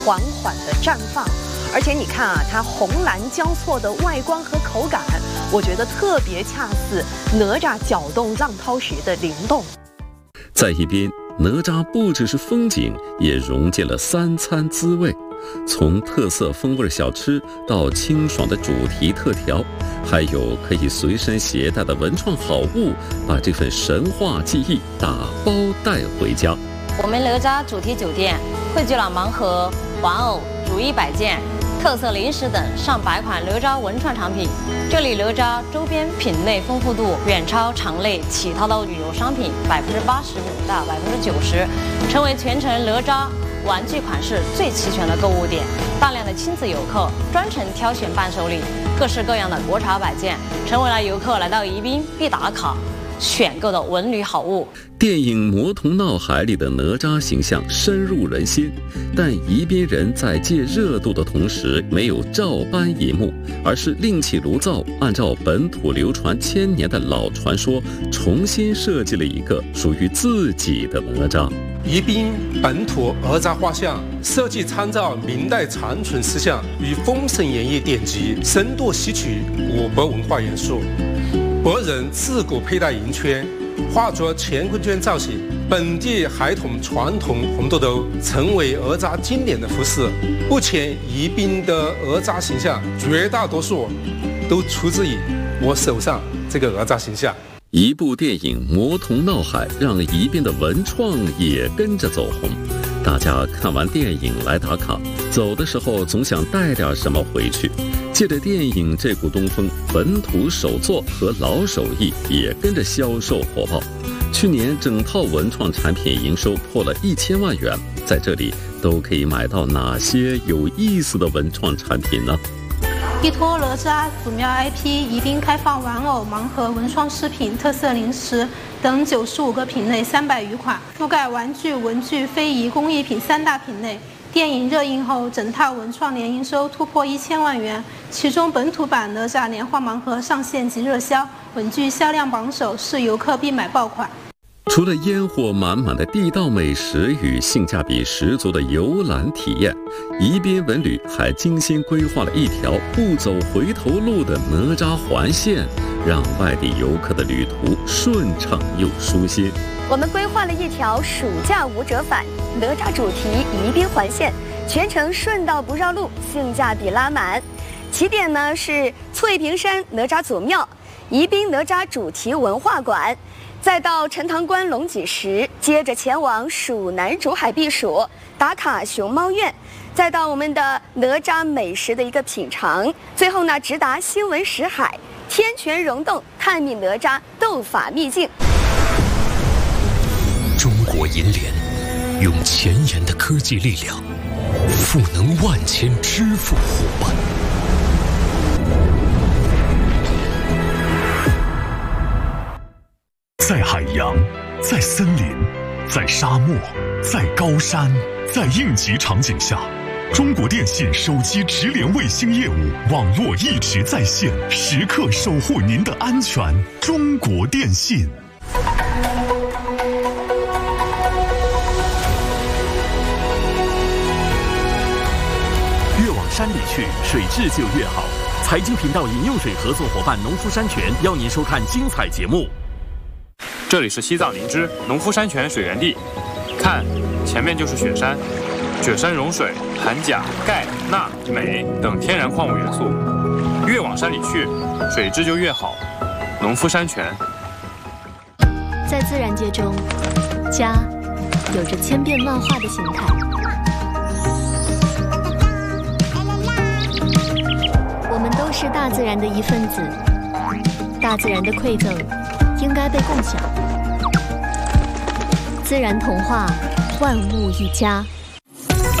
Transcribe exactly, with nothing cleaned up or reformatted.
缓缓的绽放。而且你看啊，它红蓝交错的外观和口感，我觉得特别恰似哪吒搅动浪涛时的灵动。 在宜宾，哪吒不只是风景，也融进了三餐滋味。从特色风味小吃到清爽的主题特调，还有可以随身携带的文创好物，把这份神话记忆打包带回家。 我们哪吒主题酒店汇聚了盲盒、玩偶、如意摆件、特色零食等上百款哪吒文创产品。这里哪吒周边品类丰富度远超场内其他的旅游商品百分之八十五到百分之九十，成为全城哪吒玩具款式最齐全的购物点。大量的亲子游客专程挑选伴手礼，各式各样的国潮摆件，成为了游客来到宜宾必打卡选购的文旅好物。 电影《魔童闹海》里的哪吒形象深入人心，但宜宾人在借热度的同时，没有照搬一幕，而是另起炉灶，按照本土流传千年的老传说，重新设计了一个属于自己的哪吒。 宜宾本土哪吒画像设计参照明代残存石像与《封神演义》典籍，深度吸取我国文化元素。国人自古佩戴银圈，画作乾坤圈造型，本地孩童传统红豆豆成为哪吒经典的服饰。目前宜宾的哪吒形象绝大多数都出自于我手上这个哪吒形象。 一部电影《魔童闹海》让宜宾的文创也跟着走红。大家看完电影来打卡，走的时候总想带点什么回去。借着电影这股东风，本土手作和老手艺也跟着销售火爆。去年整套文创产品营收破了一千万元，在这里都可以买到哪些有意思的文创产品呢？ 依托哪吒祖庙 I P， 宜宾开放玩偶、盲盒、文创饰品、特色零食等九十五个品类，三百余款，覆盖玩具、文具、非遗、工艺品三大品类。电影热映后，整套文创年营收突破一千万元，其中本土版哪吒年画盲盒上线即热销，文具销量榜首，是游客必买爆款。 除了烟火满满的地道美食与性价比十足的游览体验，宜宾文旅还精心规划了一条不走回头路的哪吒环线，让外地游客的旅途顺畅又舒心。 我们规划了一条暑假无折返哪吒主题宜宾环线，全程顺道不绕路，性价比拉满。起点呢是翠屏山哪吒祖庙、宜宾哪吒主题文化馆，再到陈塘关龙脊石，接着前往蜀南竹海避暑，打卡熊猫院，再到我们的哪吒美食的一个品尝，最后呢直达新闻石海天泉溶洞，探秘哪吒斗法秘境。 中国银联用前沿的科技力量，赋能万千支付伙伴。在海洋，在森林，在沙漠，在高山，在应急场景下，中国电信手机直连卫星业务网络一直在线，时刻守护您的安全。中国电信。 越往山里去，水质就越好。财经频道饮用水合作伙伴农夫山泉邀您收看精彩节目。 这里是西藏林芝农夫山泉水源地，看，前面就是雪山，雪山融水，含钾、钙、钠、镁等天然矿物元素。越往山里去，水质就越好。农夫山泉。 在自然界中，家有着千变万化的形态。我们都是大自然的一份子，大自然的馈赠应该被共享。自然童话，万物一家。